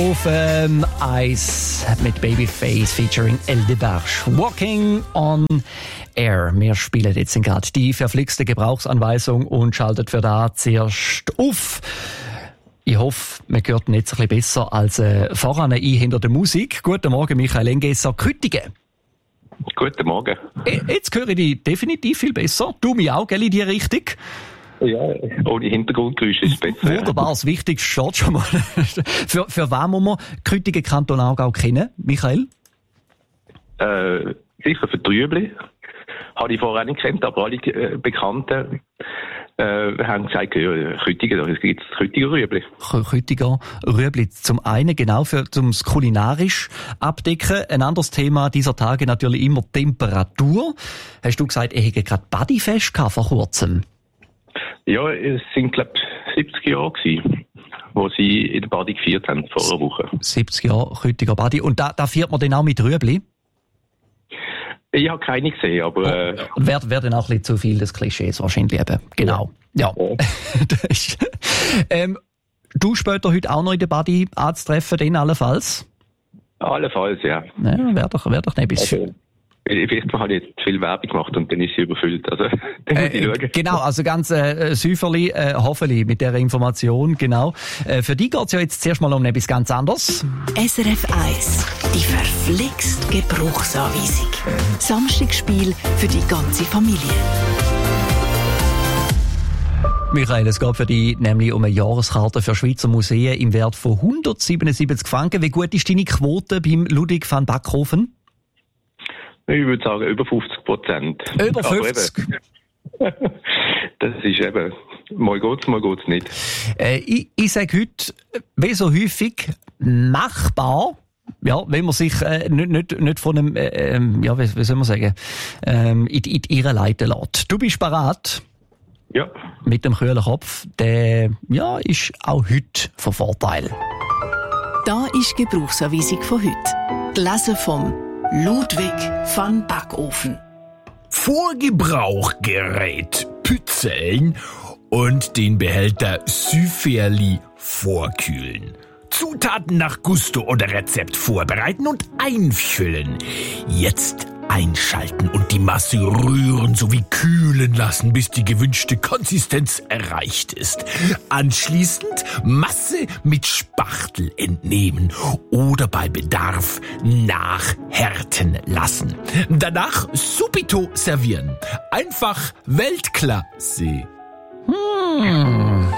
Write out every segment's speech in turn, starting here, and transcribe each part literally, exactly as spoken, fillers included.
Auf ähm, Eis mit Babyface featuring El Debarche. Walking on Air. Wir spielen jetzt gerade die verflixte Gebrauchsanweisung und schaltet für da zuerst auf. Ich hoffe, man hört ihn jetzt ein bisschen besser als äh, voran ein hinter der Musik. Guten Morgen, Michael Engesser, Küttigen. Guten Morgen. Jetzt höre ich dich definitiv viel besser. Du mich auch, gell, in die Richtung? Ja, ohne Hintergrundgeräusche ist es besser. Wunderbar, das Wichtigste steht schon mal. für, für wen muss man Küttigen Kanton Aargau kennen, Michael? Äh, sicher für Trübli. Habe ich vorher nicht gekannt, aber alle äh, Bekannten äh, haben gesagt, ja, Küttigen, da gibt es Küttiger Rüebli. Küttiger Rüebli. Zum einen genau für zum kulinarisch abdecken. Ein anderes Thema dieser Tage natürlich immer Temperatur. Hast du gesagt, ich hätte gerade Bodyfest gehabt vor kurzem? Ja, es sind, glaube ich, siebzig Jahre gewesen, wo sie in der Badi gefeiert haben, vor einer Woche. siebzig Jahre Küttiger Badi. Und da, da feiert man dann auch mit Rüebli? Ich habe keine gesehen, aber... Äh, oh, Wäre wär dann auch ein bisschen zu viel des Klischees wahrscheinlich eben. Genau. Ja. ja. ähm, du später heute auch noch in der Badi anzutreffen, den allenfalls? Allenfalls, ja. Ja, wäre doch, wär doch nicht bis also, ich weiß, man hat jetzt viel Werbung gemacht und dann ist sie überfüllt. Also, dann muss ich äh, schauen. Genau, also ganz äh, säuferli, äh, hoffentlich mit dieser Information, genau. Äh, für dich geht's ja jetzt zuerst mal um etwas ganz anderes. S R F eins, die verflixt Gebrauchsanweisung. Samstagsspiel für die ganze Familie. Michael, es geht für dich nämlich um eine Jahreskarte für Schweizer Museen im Wert von hundertsiebenundsiebzig Franken. Wie gut ist deine Quote beim Ludwig van Backhofen? Ich würde sagen, über fünfzig Prozent. Über fünfzig? Das ist eben, mal geht's, mal geht's nicht. Äh, ich ich sage heute, wie so häufig, machbar. Ja, wenn man sich äh, nicht, nicht, nicht von einem, äh, ja, wie, wie soll man sagen, ähm, in, in die Irre leiten lässt. Du bist bereit? Ja. Mit dem kühlen Kopf, der, ja, ist auch heute von Vorteil. Da ist die Gebrauchsanweisung von heute. Gelesen vom Ludwig van Backofen. Vorgebrauchgerät pützeln und den Behälter Süferli vorkühlen. Zutaten nach Gusto oder Rezept vorbereiten und einfüllen. Jetzt einschalten und die Masse rühren sowie kühlen lassen, bis die gewünschte Konsistenz erreicht ist. Anschließend Masse mit Spachtel entnehmen oder bei Bedarf nachhärten lassen. Danach subito servieren. Einfach Weltklasse. Hm.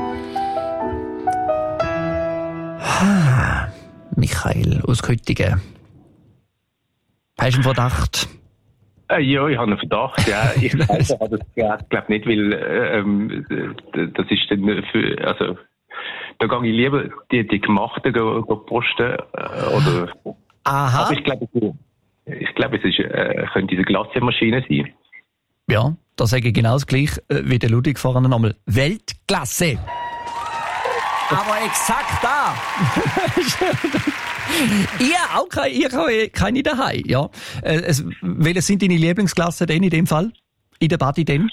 Ah, Michael aus Küttigen. Hast du einen Verdacht? Äh, ja, ich habe einen Verdacht, ja. Ich weiß, aber das glaube nicht, weil ähm, das ist dann für, also da gehe ich lieber die, die gemachten go, go posten äh, oder. Aha. Aber ich glaube, ich glaube, es ist, äh, könnte diese Glacemaschine sein. Ja, da sage ich genau das gleiche äh, wie der Ludwig vorhin nochmal. Weltklasse! Aber exakt da! Ihr auch keine, ihr keine daheim, ja. Äh, es, welche sind deine Lieblingsklassen denn in dem Fall? In der Badi denn?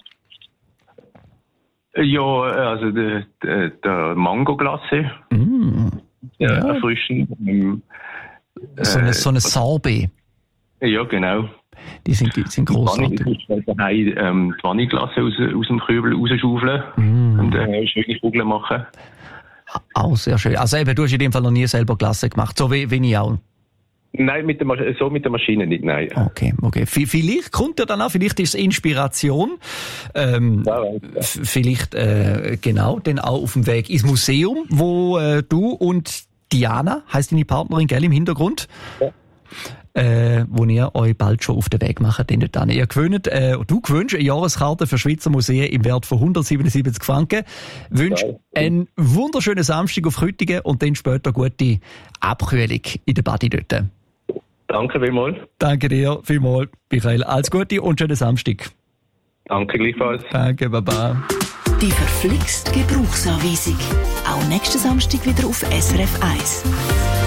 Ja, also der, der, der Mango-Glasse. Mm. Ja, Ja. erfrischend. Ähm, So eine, äh, so eine Sorbet. Ja, genau. Die sind, die sind grossartig. Daheim ähm, die Vanilleglasse aus, aus dem Kübel rausschaufeln Mm. und äh, schöne Kugeln machen. Auch sehr schön. Also eben, du hast in dem Fall noch nie selber Glasse gemacht, so wie, wie ich auch. Nein, mit der Masch- so mit der Maschine nicht, nein. Okay, okay. V- vielleicht kommt ja dann auch, vielleicht ist es Inspiration. Ähm, Ja, ja. f- vielleicht, äh, genau, dann auch auf dem Weg ins Museum, wo äh, du und Diana, heisst deine Partnerin, gell, im Hintergrund, Ja. äh, wo ihr euch bald schon auf den Weg macht, denn dann. Ihr gewöhnt, äh, du gewünscht eine Jahreskarte für Schweizer Museen im Wert von hundertsiebenundsiebzig Franken. Wünsch Ja. einen wunderschönen Samstag auf Küttigen und dann später gute Abkühlung in der Badi dort. Danke vielmals. Danke dir vielmals, Michael. Alles Gute und schönen Samstag. Danke gleichfalls. Danke, Baba. Die verflixt Gebrauchsanweisung. Auch nächsten Samstag wieder auf S R F eins.